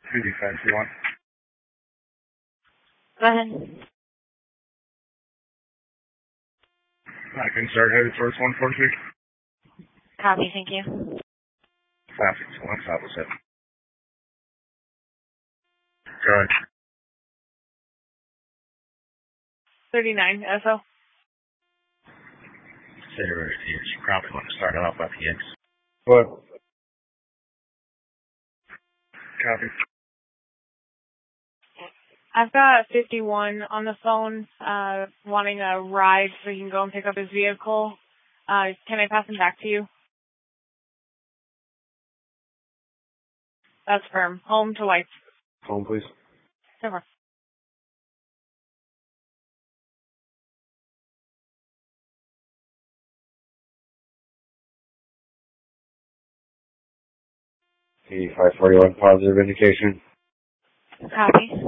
5531. Go ahead. I can start headed towards 143. Copy, thank you. Traffic, one opposite. Go ahead. 39, SO. Consider it, you probably want to start it off by PX. What? Copy. I've got 51 on the phone, wanting a ride so he can go and pick up his vehicle. Can I pass him back to you? That's firm. Home to White. Home, please. Over. P541, positive indication. Copy.